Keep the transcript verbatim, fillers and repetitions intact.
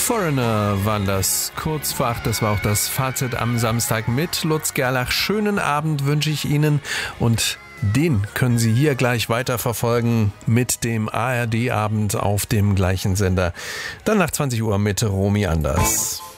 Foreigner waren das. Kurz vor acht, das war auch das Fazit am Samstag mit Lutz Gerlach. Schönen Abend wünsche ich Ihnen und den können Sie hier gleich weiterverfolgen mit dem A R D-Abend auf dem gleichen Sender. Dann nach zwanzig Uhr mit Romy Anders.